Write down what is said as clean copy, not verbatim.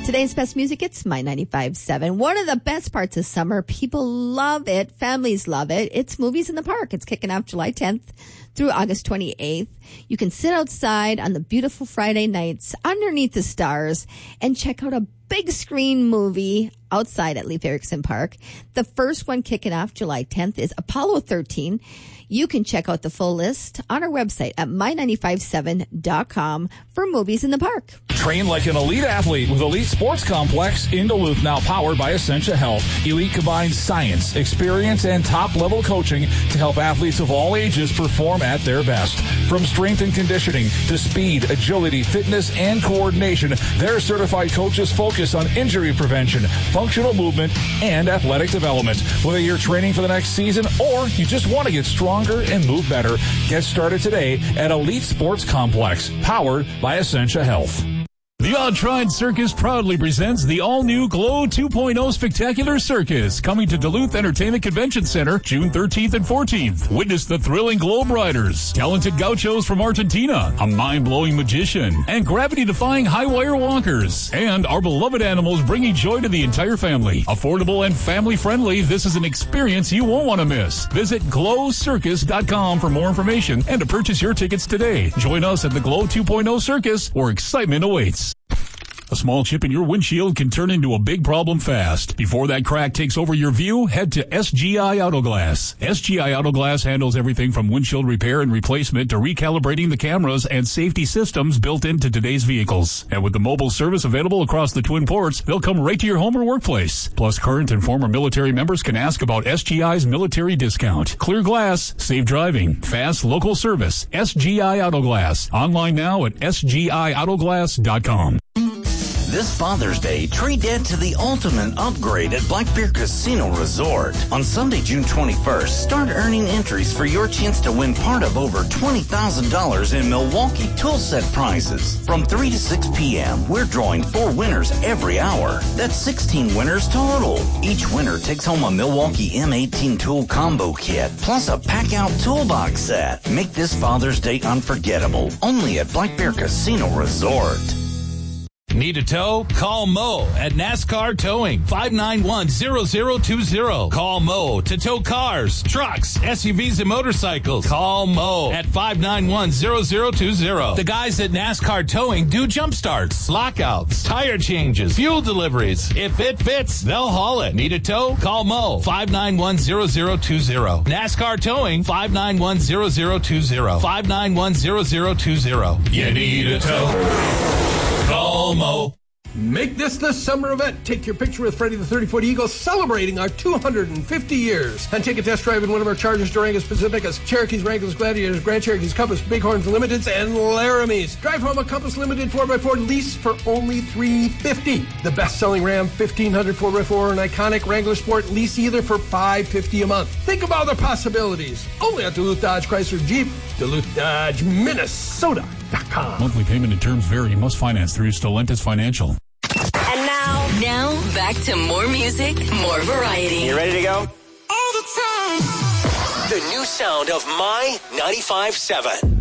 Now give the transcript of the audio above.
Today's best music, it's My 95.7. One of the best parts of summer. People love it. Families love it. It's Movies in the Park. It's kicking off July 10th through August 28th. You can sit outside on the beautiful Friday nights underneath the stars and check out a big screen movie outside at Leif Erikson Park. The first one kicking off July 10th is Apollo 13. You can check out the full list on our website at my957.com for Movies in the Park. Train like an elite athlete with Elite Sports Complex in Duluth, now powered by Essentia Health. Elite combines science, experience, and top-level coaching to help athletes of all ages perform at their best. From strength and conditioning to speed, agility, fitness, and coordination, their certified coaches focus on injury prevention, functional movement, and athletic development. Whether you're training for the next season or you just want to get stronger and move better, get started today at Elite Sports Complex, powered by Essentia Health. The Autryne Circus proudly presents the all-new Glow 2.0 Spectacular Circus, coming to Duluth Entertainment Convention Center June 13th and 14th. Witness the thrilling Globe Riders, talented gauchos from Argentina, a mind-blowing magician, and gravity-defying high-wire walkers. And our beloved animals bringing joy to the entire family. Affordable and family-friendly, this is an experience you won't want to miss. Visit glowcircus.com for more information and to purchase your tickets today. Join us at the Glow 2.0 Circus, where excitement awaits. A small chip in your windshield can turn into a big problem fast. Before that crack takes over your view, head to SGI Autoglass. SGI Autoglass handles everything from windshield repair and replacement to recalibrating the cameras and safety systems built into today's vehicles. And with the mobile service available across the Twin Ports, they'll come right to your home or workplace. Plus, current and former military members can ask about SGI's military discount. Clear glass, safe driving, fast local service. SGI Autoglass. Online now at sgiautoglass.com. This Father's Day, treat Dad to the ultimate upgrade at Black Bear Casino Resort. On Sunday, June 21st, start earning entries for your chance to win part of over $20,000 in Milwaukee tool set prizes. From 3 to 6 p.m., we're drawing 4 winners every hour. That's 16 winners total. Each winner takes home a Milwaukee M18 tool combo kit, plus a pack-out toolbox set. Make this Father's Day unforgettable. Only at Black Bear Casino Resort. Need a tow? Call Mo at NASCAR Towing, 591-0020. Call Mo to tow cars, trucks, SUVs, and motorcycles. Call Mo at 591-0020. The guys at NASCAR Towing do jump starts, lockouts, tire changes, fuel deliveries. If it fits, they'll haul it. Need a tow? Call Mo, 591-0020. NASCAR Towing, 591-0020. 591-0020. You need a tow? Call Mo. Make this the summer event. Take your picture with Freddie the 30-foot Eagle celebrating our 250 years. And take a test drive in one of our Chargers, Durangos, Pacificas, Cherokees, Wranglers, Gladiators, Grand Cherokees, Compass, Bighorns, Limiteds, and Laramies. Drive home a Compass Limited 4x4 lease for only $350. The best-selling Ram 1500 4x4 and iconic Wrangler Sport lease either for $550 a month. Think of all the possibilities. Only at Duluth Dodge Chrysler Jeep, Duluth Dodge, Minnesota.com. Monthly payment and terms vary. Must finance through Stellantis Financial. And now back to more music, more variety. You ready to go? All the time. The new sound of My 95.7.